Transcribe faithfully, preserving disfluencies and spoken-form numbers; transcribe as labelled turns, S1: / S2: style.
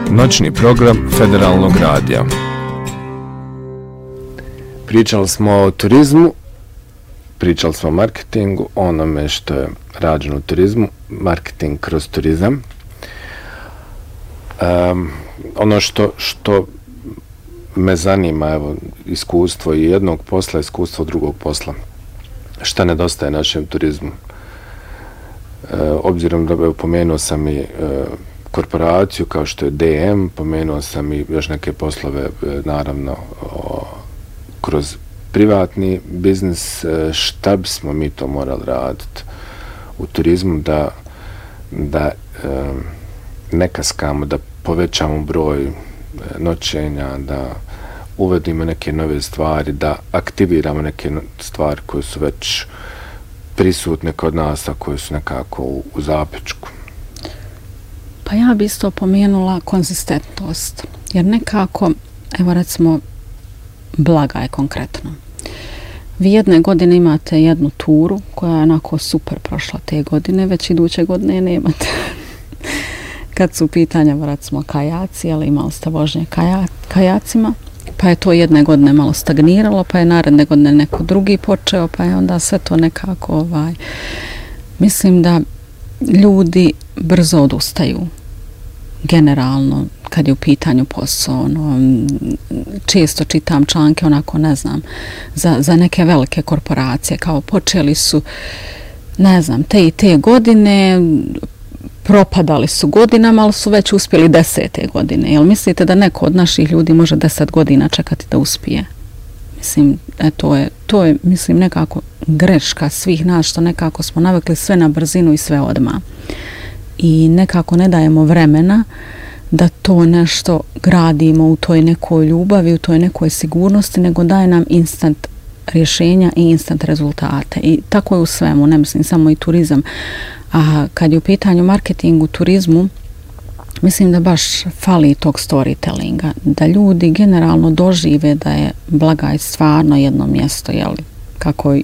S1: Noćni program Federalnog radija. Pričali smo o turizmu, pričali smo o marketingu, onome što je rađeno u turizmu, marketing kroz turizam. Um, ono što, što me zanima, evo, iskustvo i jednog posla, iskustvo drugog posla. Šta nedostaje našem turizmu? E, obzirom da evo, pomenuo sam i e, korporaciju kao što je D M, pomenuo sam i još neke poslove, e, naravno, o, kroz privatni biznis, e, šta bismo mi to morali raditi u turizmu da, da e, ne kaskamo, da povećamo broj e, noćenja, da uvedimo neke nove stvari, da aktiviramo neke stvari koje su već prisutne kod nas, a koje su nekako u, u zapečku.
S2: Pa ja bi isto pomenula konzistentnost, jer nekako, evo recimo, Blagaj konkretno. Vi jedne godine imate jednu turu koja je onako super prošla te godine, već iduće godine nemate. Kad su pitanja, recimo, kajaci, ali imali ste vožnje kaja, kajacima, pa je to jedne godine malo stagniralo, pa je naredne godine neko drugi počeo, pa je onda sve to nekako, ovaj, mislim da ljudi brzo odustaju generalno kad je u pitanju posao. Ono, često čitam članke, onako ne znam, za, za neke velike korporacije, kao počeli su, ne znam, te i te godine, propadali su godinama, ali su već uspjeli desete godine. Jel mislite da neko od naših ljudi može deset godina čekati da uspije? Mislim, e, to je, to je, mislim, nekako greška svih nas, što nekako smo navikli sve na brzinu i sve odmah. I nekako ne dajemo vremena da to nešto gradimo u toj nekoj ljubavi, u toj nekoj sigurnosti, nego daje nam instant rješenja i instant rezultate. I tako je u svemu, ne mislim samo i turizam. A kad je u pitanju marketingu, turizmu, mislim da baš fali tog storytellinga, da ljudi generalno dožive da je Blagaj stvarno jedno mjesto, jel, kako